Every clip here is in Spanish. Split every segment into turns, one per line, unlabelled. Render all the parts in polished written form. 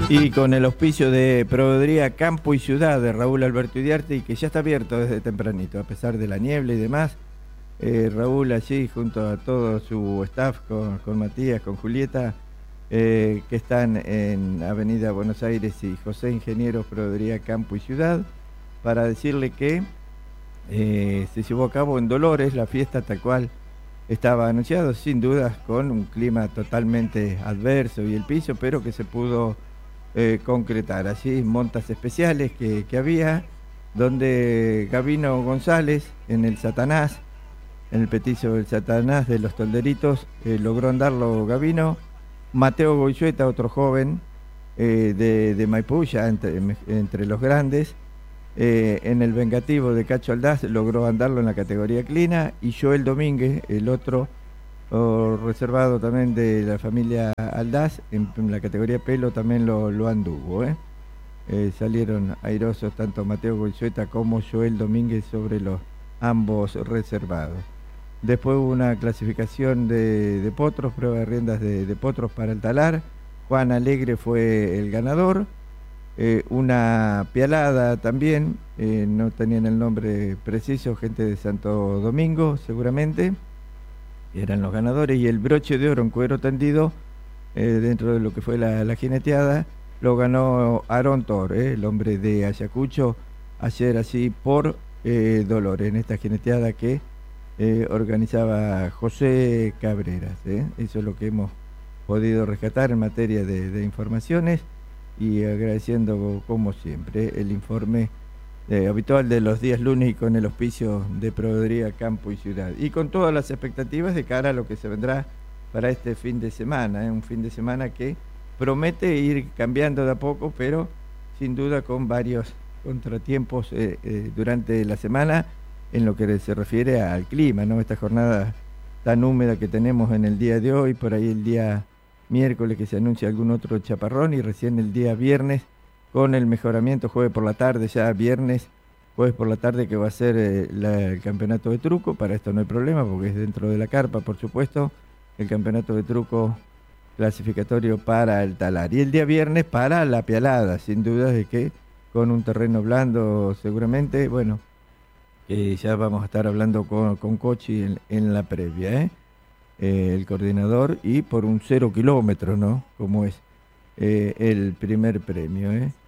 Y con el auspicio de Proveeduría Campo y Ciudad de Raúl Alberto Idiarte, y que ya está abierto desde tempranito, a pesar de la niebla y demás. Raúl allí junto a todo su staff, con Matías, con Julieta, que están en Avenida Buenos Aires y José Ingenieros, Proveeduría Campo y Ciudad, para decirle que se llevó a cabo en Dolores la fiesta tal cual estaba anunciado, sin dudas con un clima totalmente adverso y el piso, pero que se pudo concretar. Allí montas especiales que había, donde Gabino González en el Satanás, en el petizo del Satanás de los Tolderitos, logró andarlo Gabino. Mateo Goizueta, otro joven de Maipú, ya entre los grandes, en el Vengativo de Cacho Aldaz logró andarlo en la categoría Clina, y Joel Domínguez, el otro reservado también de la familia Aldaz, en la categoría pelo también lo anduvo. Salieron airosos tanto Mateo Goizueta como Joel Domínguez sobre los ambos reservados. Después hubo una clasificación de potros, prueba de riendas de potros para el talar. Juan Alegre fue el ganador. Una pialada también, no tenían el nombre preciso, gente de Santo Domingo seguramente, eran los ganadores. Y el broche de oro en cuero tendido, dentro de lo que fue la jineteada, lo ganó Aarón Thor, el hombre de Ayacucho, ayer así por Dolores, en esta jineteada que organizaba José Cabreras. Eso es lo que hemos podido rescatar en materia de informaciones, y agradeciendo como siempre el informe habitual de los días lunes, y con el auspicio de Proveeduría Campo y Ciudad, y con todas las expectativas de cara a lo que se vendrá para este fin de semana, un fin de semana que promete ir cambiando de a poco, pero sin duda con varios contratiempos durante la semana en lo que se refiere al clima, ¿no? Esta jornada tan húmeda que tenemos en el día de hoy, por ahí el día miércoles que se anuncia algún otro chaparrón, y recién el día viernes con el mejoramiento, jueves por la tarde, ya viernes, jueves por la tarde, que va a ser el campeonato de truco. Para esto no hay problema porque es dentro de la carpa, por supuesto, el campeonato de truco clasificatorio para el talar, y el día viernes para la pialada, sin duda de que con un terreno blando seguramente. Bueno, ya vamos a estar hablando con Cochi en la previa, el coordinador, y por un 0 kilómetro, ¿no? Como es el primer premio,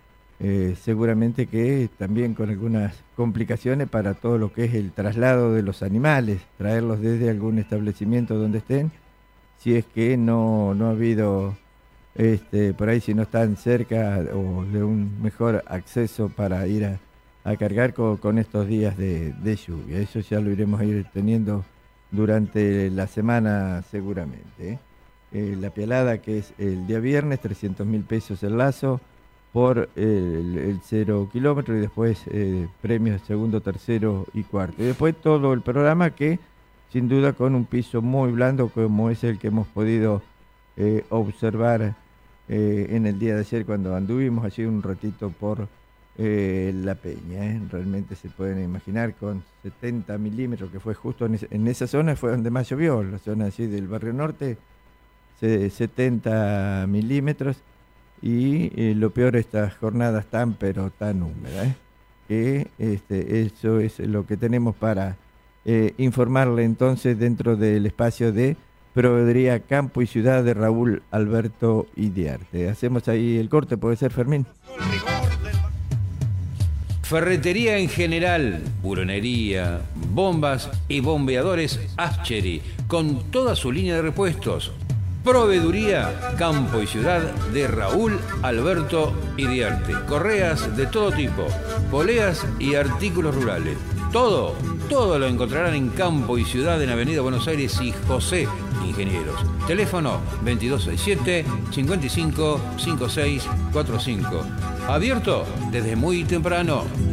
seguramente que también con algunas complicaciones para todo lo que es el traslado de los animales, traerlos desde algún establecimiento donde estén, si es que no ha habido por ahí, si no están cerca o de un mejor acceso para ir a cargar con estos días de lluvia. Eso ya lo iremos a ir teniendo durante la semana seguramente. La pialada, que es el día viernes, 300.000 pesos el lazo por el 0 kilómetro, y después premios segundo, tercero y cuarto. Y después todo el programa, que sin duda con un piso muy blando, como es el que hemos podido observar en el día de ayer cuando anduvimos allí un ratito por La Peña. Realmente se pueden imaginar, con 70 milímetros, que fue justo en esa zona, fue donde más llovió, la zona allí del barrio norte, 70 milímetros, y lo peor, estas jornadas tan pero tan húmedas, que eso es lo que tenemos para informarle entonces dentro del espacio de Proveeduría Campo y Ciudad de Raúl Alberto Idiarte. Hacemos ahí el corte, ¿puede ser, Fermín?
Ferretería en general, buronería, bombas y bombeadores Ascheri, con toda su línea de repuestos. Proveeduría Campo y Ciudad de Raúl Alberto Idiarte. Correas de todo tipo, poleas y artículos rurales. Todo lo encontrarán en Campo y Ciudad, en Avenida Buenos Aires y José Ingenieros. Teléfono 2267-555645. Abierto desde muy temprano.